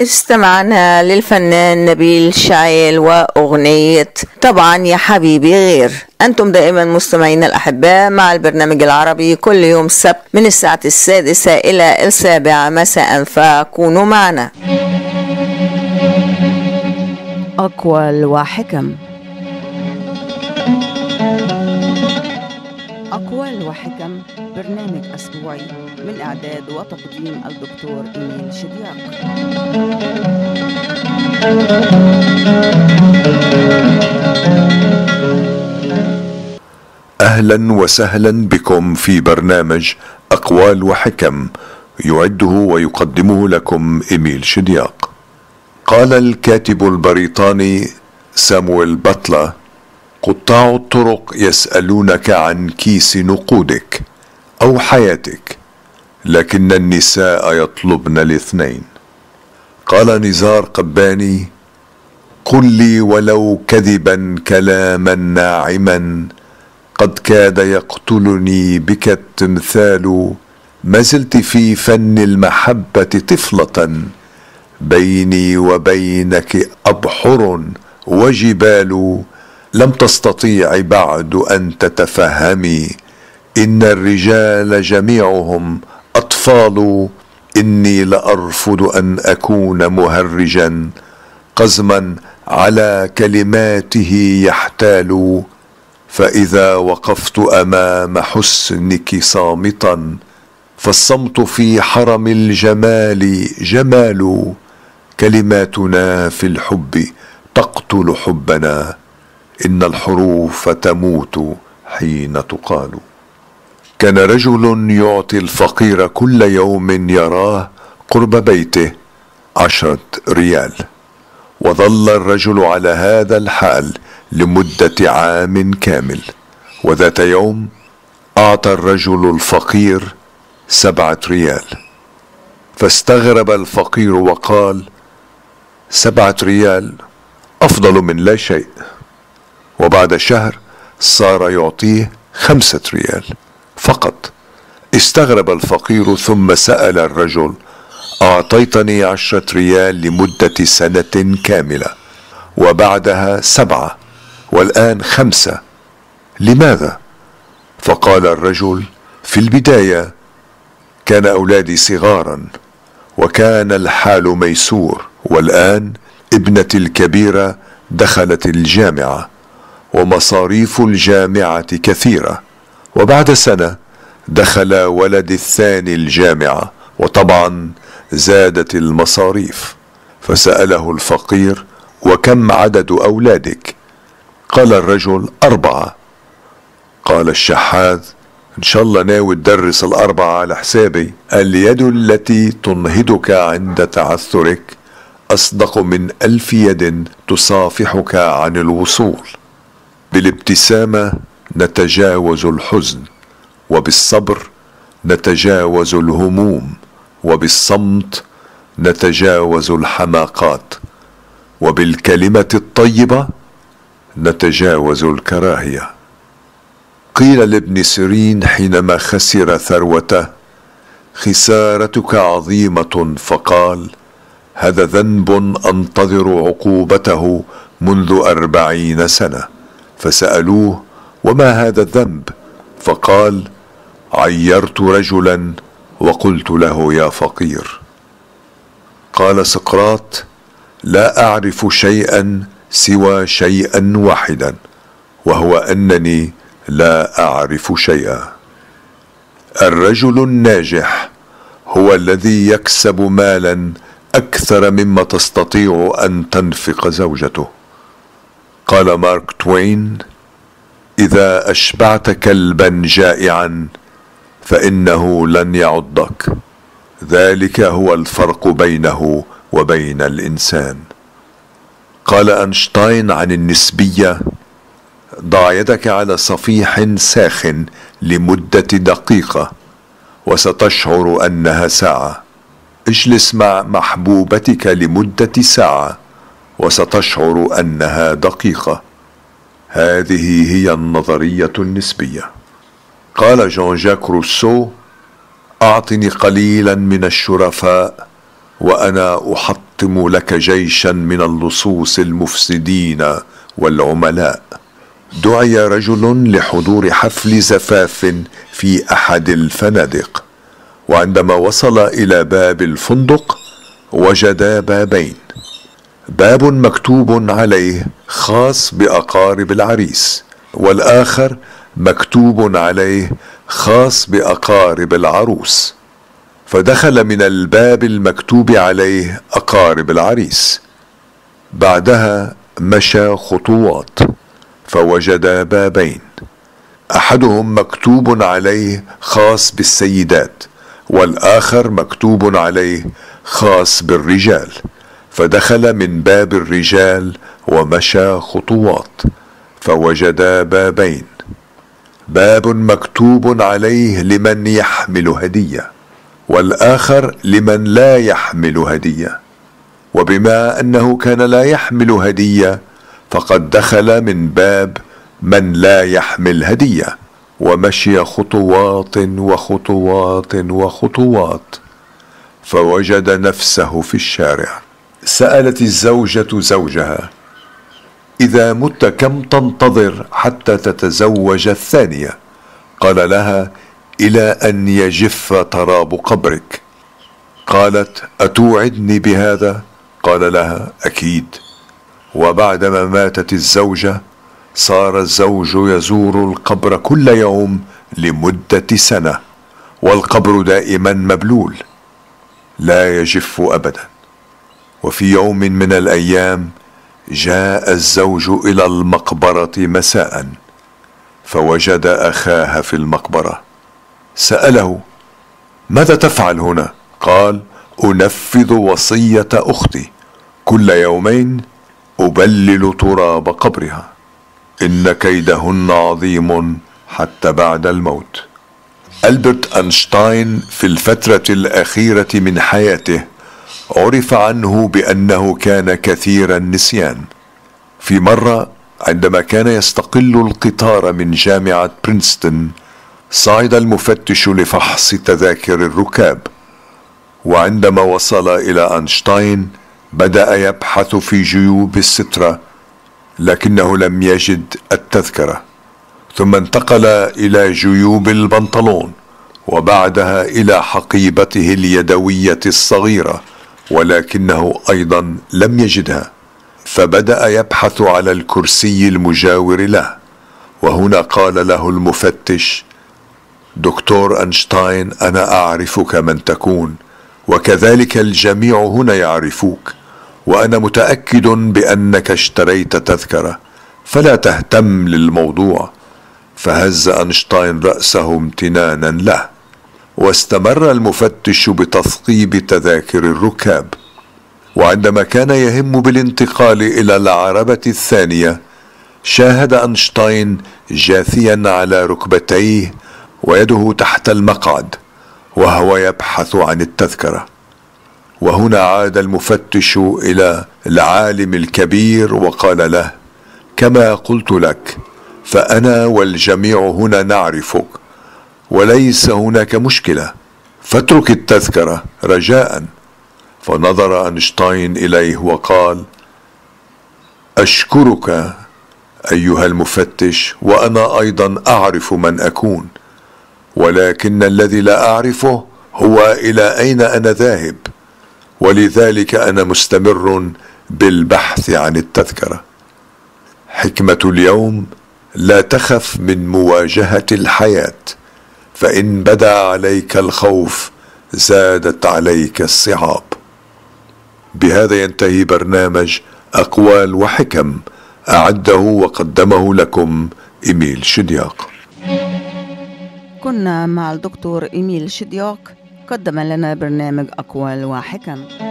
استمعنا للفنان نبيل شعيل وأغنية طبعا يا حبيبي غير. أنتم دائما مستمعين الأحباء مع البرنامج العربي كل يوم سبت من الساعة 6 إلى 7 مساء، فكونوا معنا. أقوال وحكم. أقوال وحكم برنامج أسبوعي من إعداد وتقديم الدكتور إيميل شدياق. أهلا وسهلا بكم في برنامج أقوال وحكم، يعده ويقدمه لكم إيميل شدياق. قال الكاتب البريطاني سامويل باتلا: قطاع الطرق يسألونك عن كيس نقودك أو حياتك، لكن النساء يطلبن الاثنين. قال نزار قباني: قل لي ولو كذبا كلاما ناعما، قد كاد يقتلني بك التمثال، ما زلت في فن المحبة طفلة، بيني وبينك أبحر وجبال، لم تستطيع بعد أن تتفهمي، إن الرجال جميعهم أطفال، إني لأرفض أن أكون مهرجا، قزما على كلماته يحتال، فإذا وقفت أمام حسنك صامتا، فالصمت في حرم الجمال جمال، كلماتنا في الحب تقتل حبنا، إن الحروف تموت حين تقال. كان رجل يعطي الفقير كل يوم يراه قرب بيته 10 ريال، وظل الرجل على هذا الحال لمدة عام كامل، وذات يوم أعطى الرجل الفقير 7 ريال، فاستغرب الفقير وقال: 7 ريال أفضل من لا شيء. وبعد شهر صار يعطيه 5 ريال فقط. استغرب الفقير ثم سأل الرجل: أعطيتني 10 ريال لمدة سنة كاملة، وبعدها 7، والآن 5، لماذا؟ فقال الرجل: في البداية كان أولادي صغارا، وكان الحال ميسور، والآن ابنتي الكبيرة دخلت الجامعة، ومصاريف الجامعة كثيرة، وبعد سنة دخل ولدي الثاني الجامعة، وطبعا زادت المصاريف. فسأله الفقير: وكم عدد أولادك؟ قال الرجل: 4. قال الشحاذ: إن شاء الله ناوي تدرس 4 على حسابي. اليد التي تنهضك عند تعثرك أصدق من 1000 يد تصافحك عن الوصول. بالابتسامة نتجاوز الحزن، وبالصبر نتجاوز الهموم، وبالصمت نتجاوز الحماقات، وبالكلمة الطيبة نتجاوز الكراهية. قيل لابن سيرين حينما خسر ثروته: خسارتك عظيمة، فقال: هذا ذنب أنتظر عقوبته منذ 40 سنة. فسألوه: وما هذا الذنب؟ فقال: عيرت رجلا وقلت له يا فقير. قال سقراط: لا أعرف شيئا سوى شيئا واحدا، وهو أنني لا أعرف شيئا. الرجل الناجح هو الذي يكسب مالا أكثر مما تستطيع أن تنفق زوجته. قال مارك توين: إذا أشبعت كلبا جائعا فإنه لن يعضك، ذلك هو الفرق بينه وبين الإنسان. قال أينشتاين عن النسبية: ضع يدك على صفيح ساخن لمدة دقيقة وستشعر أنها ساعة. اجلس مع محبوبتك لمدة ساعة وستشعر أنها دقيقة. هذه هي النظرية النسبية. قال جان جاك روسو: أعطني قليلا من الشرفاء وأنا أحطم سأحطم لك جيشا من اللصوص المفسدين والعملاء. دعي رجل لحضور حفل زفاف في أحد الفنادق، وعندما وصل إلى باب الفندق وجد بابين، باب مكتوب عليه خاص بأقارب العريس، والآخر مكتوب عليه خاص بأقارب العروس. فدخل من الباب المكتوب عليه أقارب العريس، بعدها مشى خطوات فوجد بابين، أحدهم مكتوب عليه خاص بالسيدات، والآخر مكتوب عليه خاص بالرجال. فدخل من باب الرجال ومشى خطوات فوجد بابين، باب مكتوب عليه لمن يحمل هدية، والآخر لمن لا يحمل هدية. وبما أنه كان لا يحمل هدية فقد دخل من باب من لا يحمل هدية، ومشي خطوات وخطوات وخطوات فوجد نفسه في الشارع. سألت الزوجة زوجها: إذا مت كم تنتظر حتى تتزوج الثانية؟ قال لها: إلى أن يجف تراب قبرك. قالت: أتوعدني بهذا؟ قال لها: أكيد. وبعدما ماتت الزوجة صار الزوج يزور القبر كل يوم لمدة سنة، والقبر دائما مبلول لا يجف أبدا. وفي يوم من الأيام جاء الزوج إلى المقبرة مساء فوجد أخاها في المقبرة. سأله: ماذا تفعل هنا؟ قال: أنفذ وصية أختي، كل يومين أبلل تراب قبرها، إن كيدهن عظيم حتى بعد الموت. ألبرت أينشتاين في الفترة الأخيرة من حياته عرف عنه بأنه كان كثير النسيان. في مرة عندما كان يستقل القطار من جامعة برينستون صعد المفتش لفحص تذاكر الركاب، وعندما وصل إلى أينشتاين بدأ يبحث في جيوب السترة لكنه لم يجد التذكرة، ثم انتقل إلى جيوب البنطلون، وبعدها إلى حقيبته اليدوية الصغيرة ولكنه أيضا لم يجدها، فبدأ يبحث على الكرسي المجاور له. وهنا قال له المفتش: دكتور أينشتاين، أنا أعرفك من تكون، وكذلك الجميع هنا يعرفوك، وأنا متأكد بأنك اشتريت تذكرة، فلا تهتم للموضوع. فهز أينشتاين رأسه امتنانا له، واستمر المفتش بتثقيب تذاكر الركاب. وعندما كان يهم بالانتقال إلى العربة الثانية شاهد أينشتاين جاثيا على ركبتيه ويده تحت المقعد وهو يبحث عن التذكرة. وهنا عاد المفتش إلى العالم الكبير وقال له: كما قلت لك، فأنا والجميع هنا نعرفك وليس هناك مشكلة، فاترك التذكرة رجاء. فنظر أينشتاين إليه وقال: أشكرك أيها المفتش، وأنا أيضا أعرف من أكون، ولكن الذي لا أعرفه هو إلى أين أنا ذاهب، ولذلك أنا مستمر بالبحث عن التذكرة. حكمة اليوم: لا تخف من مواجهة الحياة، فإن بدا عليك الخوف زادت عليك الصعاب. بهذا ينتهي برنامج أقوال وحكم، أعده وقدمه لكم إيميل شدياق. كنا مع الدكتور إيميل شدياق، قدم لنا برنامج أقوال وحكم.